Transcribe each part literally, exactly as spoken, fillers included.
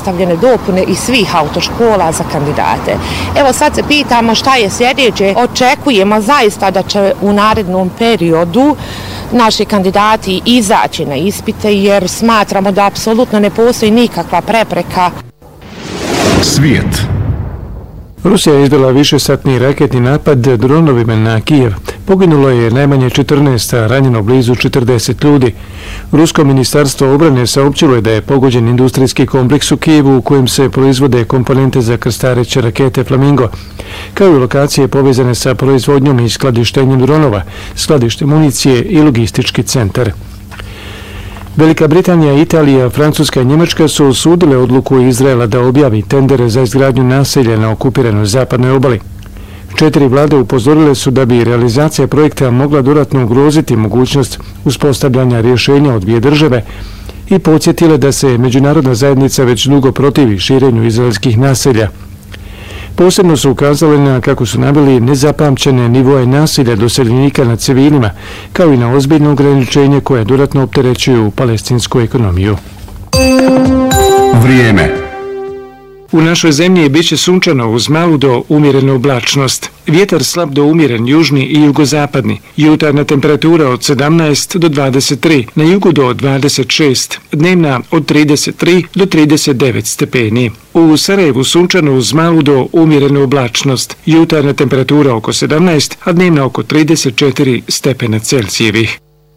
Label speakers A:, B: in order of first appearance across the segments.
A: nastavljene dopune iz svih autoškola za kandidate. Evo sad se pitamo šta je sljedeće. Očekujemo zaista da će u narednom periodu naši kandidati izaći na ispite jer smatramo da apsolutno ne postoji nikakva prepreka.
B: Svijet.
C: Rusija je izvela višesatni raketni napad dronovima na Kijev. Poginulo je najmanje četrnaest, a ranjeno blizu četrdeset ljudi. Rusko ministarstvo obrane saopćilo je da je pogođen industrijski kompleks u Kijevu u kojem se proizvode komponente za krstareće rakete Flamingo, kao i lokacije povezane sa proizvodnjom i skladištenjem dronova, skladište municije i logistički centar. Velika Britanija, Italija, Francuska i Njemačka su osudile odluku Izraela da objavi tendere za izgradnju naselja na okupiranoj zapadnoj obali. Četiri vlade upozorile su da bi realizacija projekta mogla dodatno ugroziti mogućnost uspostavljanja rješenja od dvije države i podsjetile da se međunarodna zajednica već dugo protivi širenju izraelskih naselja. Posebno su ukazali na, kako su naveli, nezapamćene nivoje nasilja doseljenika nad civilima, kao i na ozbiljno ograničenje koje dodatno opterećuju palestinsku ekonomiju.
B: Vrijeme.
C: U našoj zemlji bit će sunčano uz malu do umjerenu oblačnost. Vjetar slab do umjeren južni i jugozapadni. Jutarnja temperatura od sedamnaest do dvadeset tri, na jugu do dvadeset šest, dnevna od trideset tri do trideset devet stepeni. U Sarajevu sunčano uz malu do umjerenu oblačnost. Jutarnja temperatura oko sedamnaest, a dnevna oko trideset četiri stepena Celzijevih.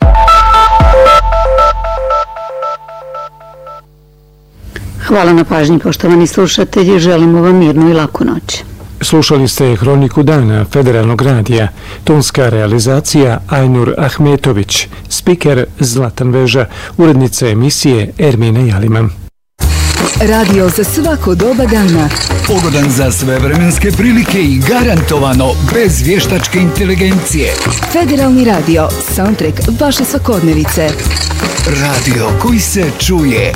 D: Hvala na pažnji, poštovani slušatelji, želimo vam mirnu i laku noć.
C: Slušali ste Hroniku dana Federalnog radija, tonska realizacija Ajnur Ahmetović, spiker Zlatan Veža, urednica emisije Ermina Jaliman.
E: Radio za svako doba dana.
F: Pogodan za sve vremenske prilike i garantovano bez vještačke inteligencije.
E: Federalni radio, soundtrack vaše svakodnevice.
F: Radio koji se čuje.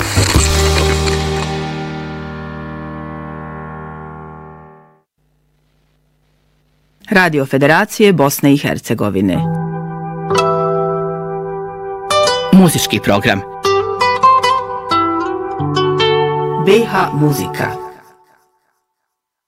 G: Radio Federacije Bosne i Hercegovine. Muzički program. B H muzika.